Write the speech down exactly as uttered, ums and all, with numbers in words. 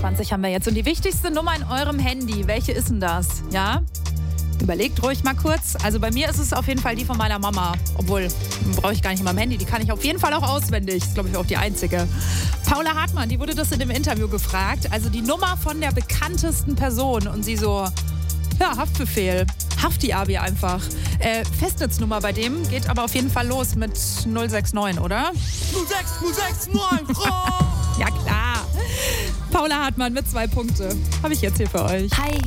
vierundzwanzig haben wir jetzt. Und die wichtigste Nummer in eurem Handy, welche ist denn das? Ja? Überlegt ruhig mal kurz. Also bei mir ist es auf jeden Fall die von meiner Mama. Obwohl, brauche ich gar nicht in meinem Handy. Die kann ich auf jeden Fall auch auswendig. Ist, glaube ich, auch die einzige. Paula Hartmann, die wurde das in dem Interview gefragt. Also die Nummer von der bekanntesten Person. Und sie so, ja, Haftbefehl. Hafti-Abi einfach. Äh, Festnetznummer bei dem geht aber auf jeden Fall los mit null sechs neun, oder? null sechs null sechs neun, Frau! Ja, klar. Paula Hartmann mit zwei Punkte. Habe ich jetzt hier für euch. Hi.